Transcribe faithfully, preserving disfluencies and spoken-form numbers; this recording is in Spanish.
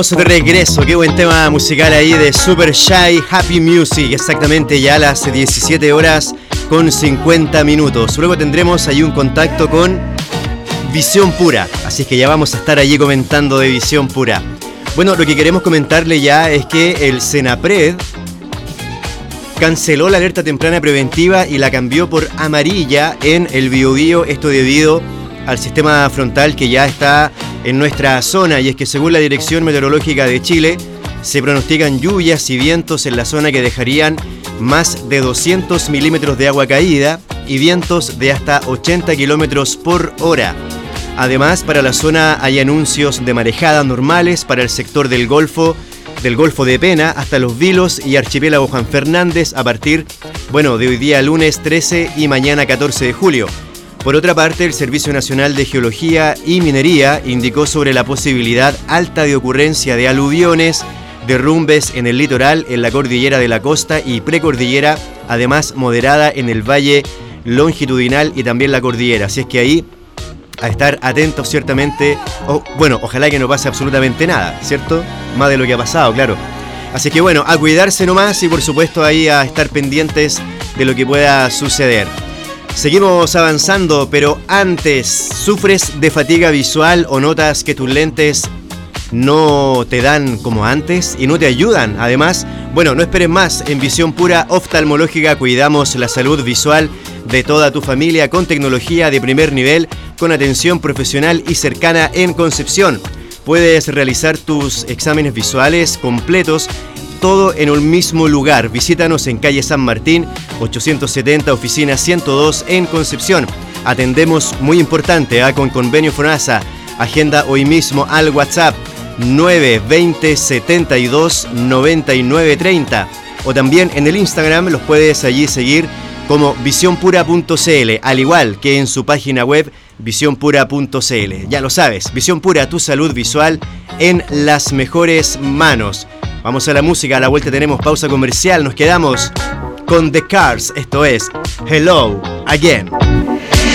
De regreso, qué buen tema musical ahí de Super Shy Happy Music, exactamente ya a las diecisiete horas con cincuenta minutos. Luego tendremos ahí un contacto con Visión Pura, así que ya vamos a estar allí comentando de Visión Pura. Bueno, lo que queremos comentarle ya es que el Senapred canceló la alerta temprana preventiva y la cambió por amarilla en el Biobío, esto debido al sistema frontal que ya está en nuestra zona, y es que según la Dirección Meteorológica de Chile se pronostican lluvias y vientos en la zona que dejarían más de doscientos milímetros de agua caída y vientos de hasta ochenta kilómetros por hora. Además, para la zona hay anuncios de marejada normales para el sector del Golfo, del Golfo de Pena hasta Los Vilos y Archipiélago Juan Fernández a partir, bueno, de hoy día lunes trece y mañana catorce de julio. Por otra parte, el Servicio Nacional de Geología y Minería indicó sobre la posibilidad alta de ocurrencia de aluviones, derrumbes en el litoral, en la cordillera de la costa y precordillera, además moderada en el valle longitudinal y también la cordillera. Así es que ahí a estar atentos ciertamente, o, bueno, ojalá que no pase absolutamente nada, ¿cierto? Más de lo que ha pasado, claro. Así que bueno, a cuidarse nomás y por supuesto ahí a estar pendientes de lo que pueda suceder. Seguimos avanzando, pero antes, ¿sufres de fatiga visual o notas que tus lentes no te dan como antes y no te ayudan? Además, bueno, no esperes más. En Visión Pura Oftalmológica cuidamos la salud visual de toda tu familia con tecnología de primer nivel, con atención profesional y cercana en Concepción. Puedes realizar tus exámenes visuales completos, todo en un mismo lugar. Visítanos en calle San Martín, ochocientos setenta, oficina ciento dos en Concepción. Atendemos, muy importante, ¿eh? con convenio FONASA. Agenda hoy mismo al WhatsApp nueve veinte setenta y dos noventa y nueve treinta. O también en el Instagram los puedes allí seguir como visión pura punto c l, al igual que en su página web visión pura punto c l. Ya lo sabes, Visión Pura, tu salud visual en las mejores manos. Vamos a la música, a la vuelta tenemos pausa comercial, nos quedamos con The Cars, esto es Hello Again.